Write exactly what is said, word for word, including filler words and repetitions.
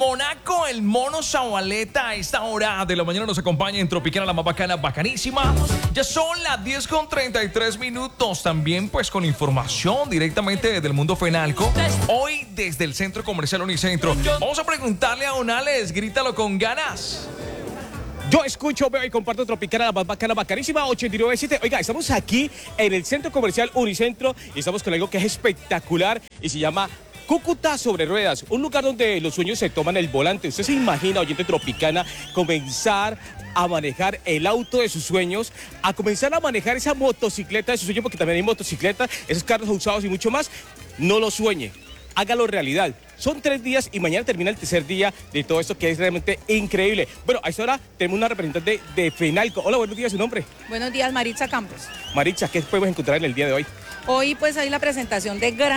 Monaco, el mono Zabaleta a esta hora de la mañana nos acompaña en Tropicana, la más bacana, bacanísima. Ya son las diez con treinta y tres minutos, también pues con información directamente del mundo Fenalco. Hoy desde el Centro Comercial Unicentro. Vamos a preguntarle a Onales, grítalo con ganas. Yo escucho, veo y comparto Tropicana, la más bacana, bacanísima, ochenta y nueve punto siete. Oiga, estamos aquí en el Centro Comercial Unicentro y estamos con algo que es espectacular y se llama Cúcuta sobre ruedas, un lugar donde los sueños se toman el volante. ¿Usted se imagina, oyente Tropicana, comenzar a manejar el auto de sus sueños, a comenzar a manejar esa motocicleta de sus sueños, porque también hay motocicletas, esos carros usados y mucho más? No lo sueñe, hágalo realidad. Son tres días y mañana termina el tercer día de todo esto que es realmente increíble. Bueno, a esta hora tenemos una representante de Fenalco. Hola, buenos días, ¿su nombre? Buenos días, Maritza Campos. Maritza, ¿qué podemos encontrar en el día de hoy? Hoy pues hay la presentación de gran